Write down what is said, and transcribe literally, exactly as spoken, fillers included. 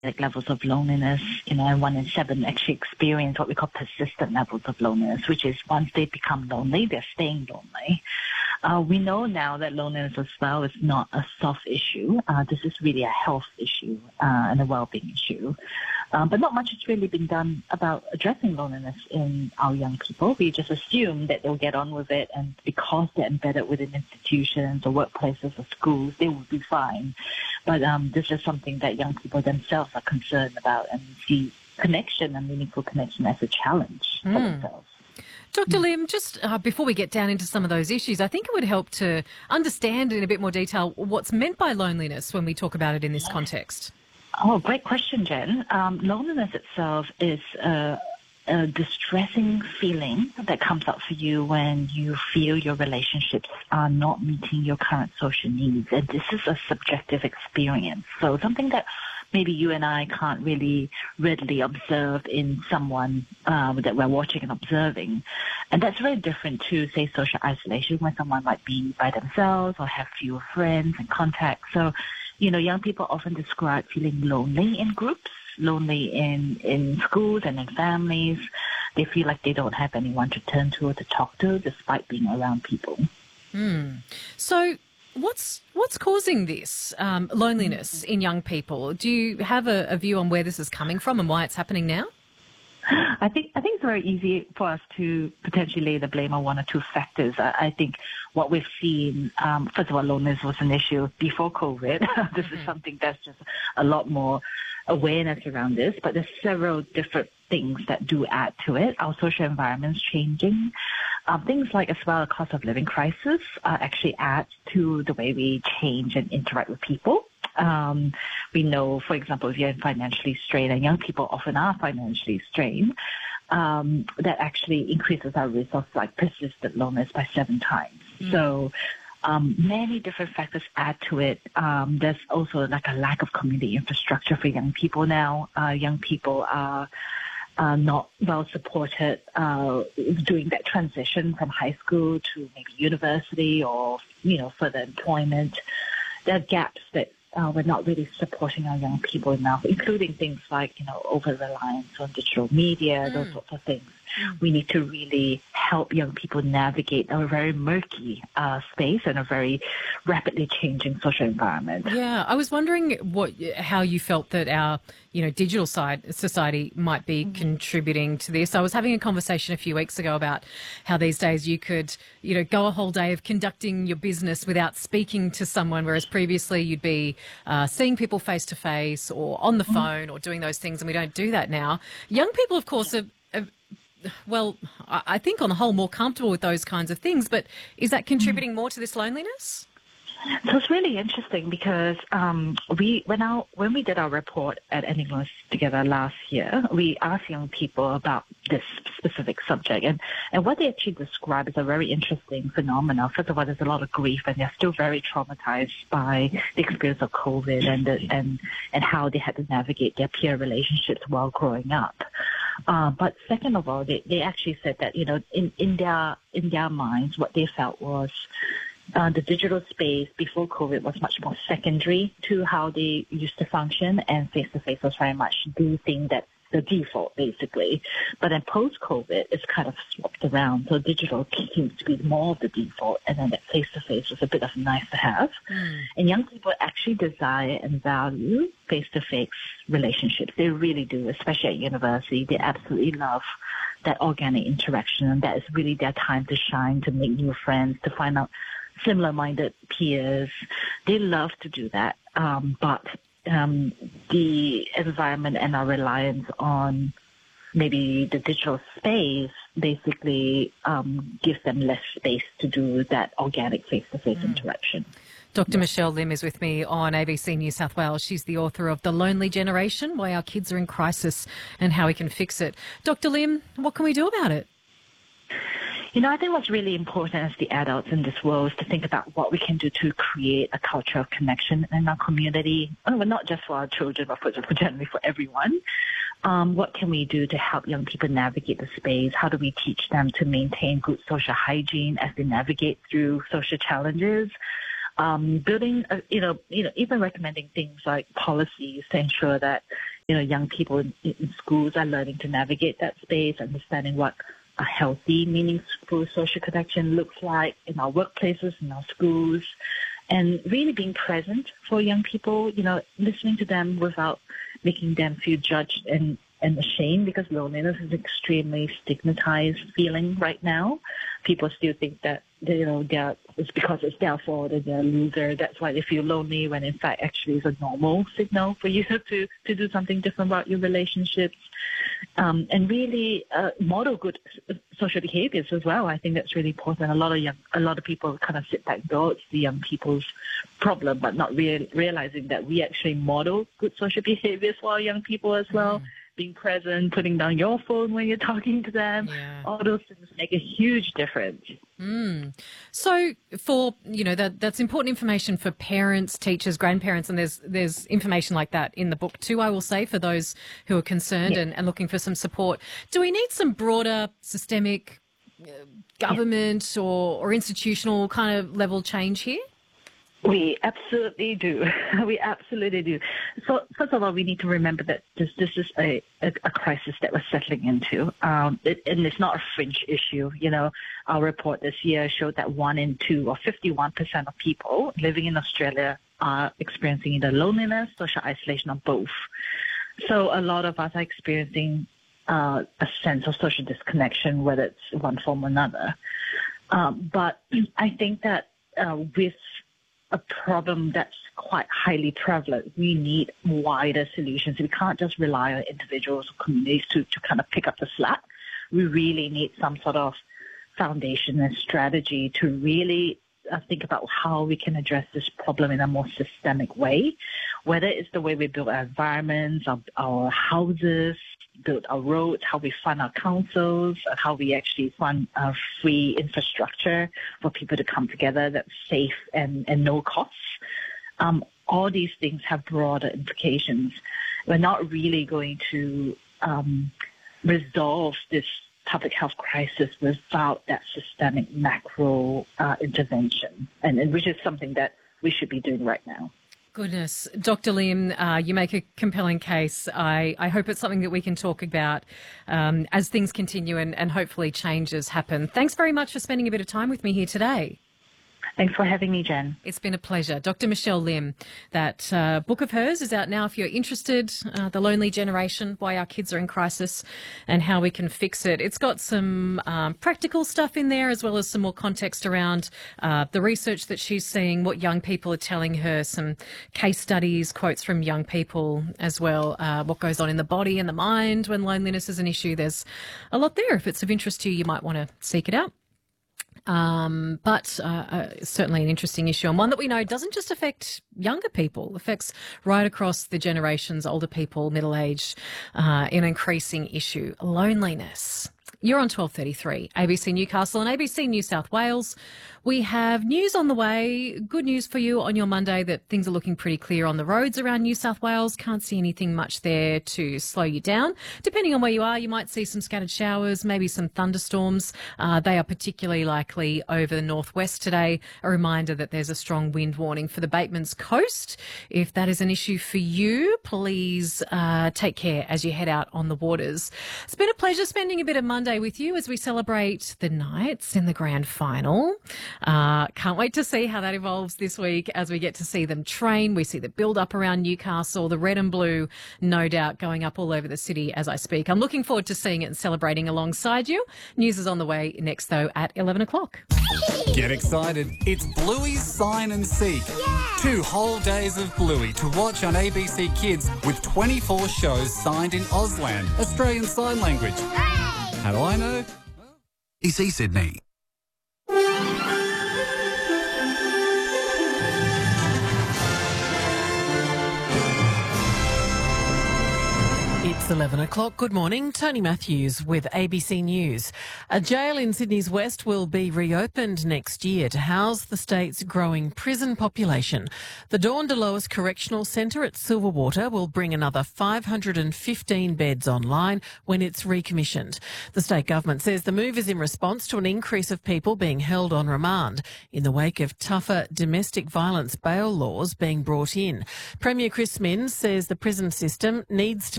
levels of loneliness, you know, and one in seven actually experience what we call persistent levels of loneliness, which is once they become lonely, they're staying lonely. Uh, we know now that loneliness as well is not a soft issue. Uh, this is really a health issue uh, and a well-being issue. Um, but not much has really been done about addressing loneliness in our young people. We just assume that they'll get on with it, and because they're embedded within institutions or workplaces or schools, they will be fine. But um, this is something that young people themselves are concerned about and see connection and meaningful connection as a challenge mm. for themselves. Doctor Lim, just uh, before we get down into some of those issues, I think it would help to understand in a bit more detail what's meant by loneliness when we talk about it in this context. Oh, great question, Jen. Um, loneliness itself is a, a distressing feeling that comes up for you when you feel your relationships are not meeting your current social needs. And this is a subjective experience. So something that maybe you and I can't really readily observe in someone uh, that we're watching and observing. And that's very different to, say, social isolation, when someone might be by themselves or have fewer friends and contacts. So, you know, young people often describe feeling lonely in groups, lonely in, in schools and in families. They feel like they don't have anyone to turn to or to talk to despite being around people. Mm. So what's what's causing this um, loneliness in young people? Do you have a, a view on where this is coming from and why it's happening now? I think I think it's very easy for us to potentially lay the blame on one or two factors. I, I think what we've seen, um, first of all, loneliness was an issue before COVID. This mm-hmm. is something that's just a lot more awareness around this, but there's several different things that do add to it. Our social environment's changing. Um, things like as well a cost of living crisis uh, actually add to the way we change and interact with people. Um, we know, for example, if you're financially strained, and young people often are financially strained, um, that actually increases our risk of like persistent loneliness by seven times. Mm. So um, many different factors add to it. Um, there's also like a lack of community infrastructure for young people now. Uh, young people are Uh, not well supported uh, doing that transition from high school to maybe university or, you know, further employment. There are gaps that uh, we're not really supporting our young people enough, including things like, you know, over-reliance on digital media, mm. those sorts of things. Mm. We need to really help young people navigate a very murky uh, space and a very rapidly changing social environment. Yeah, I was wondering what, how you felt that our, you know, digital side society might be mm. contributing to this. I was having a conversation a few weeks ago about how these days you could, you know, go a whole day of conducting your business without speaking to someone, whereas previously you'd be uh, seeing people face to face or on the mm. phone or doing those things, and we don't do that now. Young people, of course, are, are well, I think on the whole more comfortable with those kinds of things, but is that contributing more to this loneliness? So it's really interesting because um, we when our when we did our report at Ending Loneliness Together last year, we asked young people about this specific subject, and, and what they actually describe is a very interesting phenomenon. First of all, there's a lot of grief, and they're still very traumatized by the experience of COVID and the, and and how they had to navigate their peer relationships while growing up. Uh, but second of all, they, they actually said that, you know, in, in their in their minds, what they felt was uh, the digital space before COVID was much more secondary to how they used to function, and face-to-face was very much the thing that the default, basically. But then post-COVID, it's kind of swapped around. So digital seems to be more of the default, and then that face-to-face was a bit of nice to have. Mm. And young people actually desire and value face-to-face relationships. They really do, especially at university. They absolutely love that organic interaction, and that is really their time to shine, to make new friends, to find out similar-minded peers. They love to do that, um, but Um, the environment and our reliance on maybe the digital space basically um, gives them less space to do that organic face-to-face mm. interaction. Doctor Yeah. Michelle Lim is with me on A B C New South Wales. She's the author of The Lonely Generation, Why Our Kids Are in Crisis and How We Can Fix It. Doctor Lim, what can we do about it? You know, I think what's really important as the adults in this world is to think about what we can do to create a culture of connection in our community, oh, well, not just for our children, but for, for generally for everyone. Um, what can we do to help young people navigate the space? How do we teach them to maintain good social hygiene as they navigate through social challenges? Um, building, uh, you know, you know, even recommending things like policies to ensure that, you know, young people in, in schools are learning to navigate that space, understanding what a healthy, meaningful social connection looks like in our workplaces, in our schools, and really being present for young people, you know, listening to them without making them feel judged and, and ashamed, because loneliness is an extremely stigmatized feeling right now. People still think that, you know, they're, it's because it's their fault and they're a loser. That's why they feel lonely, when in fact actually it's a normal signal for you to, to do something different about your relationships. Um, and really uh, model good social behaviors as well. I think that's really important. A lot of young, a lot of people kind of sit back and go, it's the young people's problem, but not real, realizing that we actually model good social behaviors for our young people as well. Mm. Being present, putting down your phone when you're talking to them, yeah. All those things make a huge difference. Mm. So for, you know, that that's important information for parents, teachers, grandparents, and there's there's information like that in the book too, I will say, for those who are concerned yeah. and, and looking for some support. Do we need some broader systemic uh, government yeah. or, or institutional kind of level change here? We absolutely do. We absolutely do. So first of all, we need to remember that this this is a, a, a crisis that we're settling into, um, it, and it's not a fringe issue. You know, our report this year showed that one in two, or fifty-one percent of people living in Australia are experiencing either loneliness, social isolation, or both. So a lot of us are experiencing uh, a sense of social disconnection, whether it's one form or another. Um, but I think that uh, with a problem that's quite highly prevalent, we need wider solutions. We can't just rely on individuals or communities to, to kind of pick up the slack. We really need some sort of foundation and strategy to really uh, think about how we can address this problem in a more systemic way, whether it's the way we build our environments, our, our houses, build our roads, how we fund our councils, how we actually fund our free infrastructure for people to come together that's safe and, and no costs. Um, all these things have broader implications. We're not really going to um, resolve this public health crisis without that systemic macro uh, intervention, and, and which is something that we should be doing right now. Goodness. Doctor Lim, uh, you make a compelling case. I, I hope it's something that we can talk about um, as things continue and, and hopefully changes happen. Thanks very much for spending a bit of time with me here today. Thanks for having me, Jen. It's been a pleasure. Doctor Michelle Lim, that uh, book of hers is out now if you're interested, uh, The Lonely Generation, Why Our Kids Are in Crisis and How We Can Fix It. It's got some um, practical stuff in there as well as some more context around uh, the research that she's seeing, what young people are telling her, some case studies, quotes from young people as well, uh, what goes on in the body and the mind when loneliness is an issue. There's a lot there. If it's of interest to you, you might want to seek it out. Um, but uh, uh, certainly an interesting issue, and one that we know doesn't just affect younger people, affects right across the generations, older people, middle-aged, uh, an increasing issue, loneliness. You're on twelve thirty-three, A B C Newcastle and A B C New South Wales. We have news on the way. Good news for you on your Monday that things are looking pretty clear on the roads around New South Wales. Can't see anything much there to slow you down. Depending on where you are, you might see some scattered showers, maybe some thunderstorms. Uh, they are particularly likely over the northwest today. A reminder that there's a strong wind warning for the Batemans Coast. If that is an issue for you, please uh, take care as you head out on the waters. It's been a pleasure spending a bit of Monday with you as we celebrate the Knights in the grand final. Uh, can't wait to see how that evolves this week as we get to see them train. We see the build-up around Newcastle, the red and blue, no doubt, going up all over the city as I speak. I'm looking forward to seeing it and celebrating alongside you. News is on the way next, though, at eleven o'clock. Get excited. It's Bluey's Sign and Seek. Yeah. Two whole days of Bluey to watch on A B C Kids with twenty-four shows signed in Auslan, Australian Sign Language. Hey! How do I know? A B C Sydney. It's eleven o'clock. Good morning. Tony Matthews with A B C News. A jail in Sydney's West will be reopened next year to house the state's growing prison population. The Dawn Delois Correctional Centre at Silverwater will bring another five hundred fifteen beds online when it's recommissioned. The state government says the move is in response to an increase of people being held on remand in the wake of tougher domestic violence bail laws being brought in. Premier Chris Minns says the prison system needs to